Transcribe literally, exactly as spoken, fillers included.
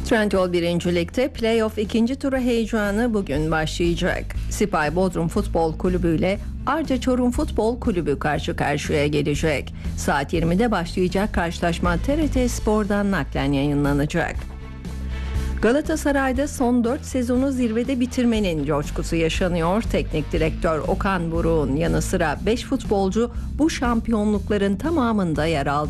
Trendyol birinci Lig'de playoff ikinci tura heyecanı bugün başlayacak. Sipay Bodrum Futbol Kulübü ile Arca Çorum Futbol Kulübü karşı karşıya gelecek. Saat yirmide başlayacak karşılaşma T R T Spor'dan naklen yayınlanacak. Galatasaray'da son dört sezonu zirvede bitirmenin coşkusu yaşanıyor. Teknik direktör Okan Buruk'un yanı sıra beş futbolcu bu şampiyonlukların tamamında yer aldı.